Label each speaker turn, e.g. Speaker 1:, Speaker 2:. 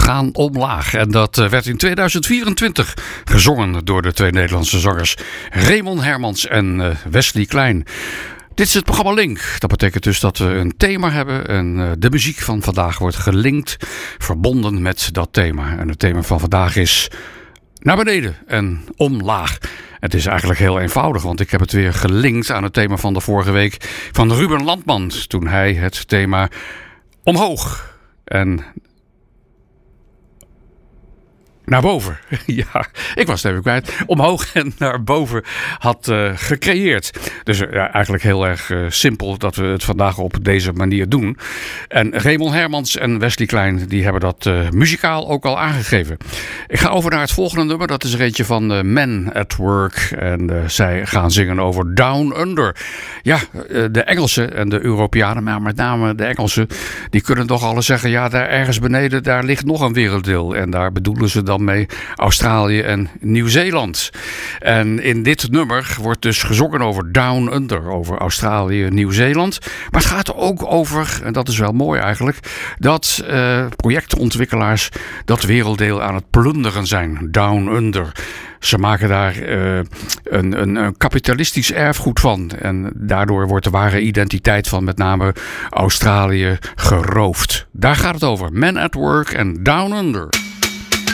Speaker 1: gaan omlaag. En dat werd in 2024 gezongen door de twee Nederlandse zangers Raymond Hermans en Wesley Klein. Dit is het programma Link. Dat betekent dus dat we een thema hebben en de muziek van vandaag wordt gelinkt, verbonden met dat thema. En het thema van vandaag is naar beneden en omlaag. Het is eigenlijk heel eenvoudig, want ik heb het weer gelinkt aan het thema van de vorige week van Ruben Landman. Toen hij het thema omhoog en naar boven. Ja, ik was het even kwijt. Omhoog en naar boven had gecreëerd. Dus eigenlijk heel erg simpel dat we het vandaag op deze manier doen. En Raymond Hermans en Wesley Klein die hebben dat muzikaal ook al aangegeven. Ik ga over naar het volgende nummer. Dat is er eentje van Men at Work. En zij gaan zingen over Down Under. Ja, de Engelsen en de Europeanen, maar met name de Engelsen, die kunnen toch alles zeggen, ja, daar ergens beneden, daar ligt nog een werelddeel. En daar bedoelen ze dan mee Australië en Nieuw-Zeeland. En in dit nummer wordt dus gezongen over Down Under, over Australië en Nieuw-Zeeland. Maar het gaat er ook over, en dat is wel mooi eigenlijk, dat projectontwikkelaars dat werelddeel aan het plunderen zijn. Down Under. Ze maken daar een kapitalistisch erfgoed van. En daardoor wordt de ware identiteit van met name Australië geroofd. Daar gaat het over. Men at Work en Down Under.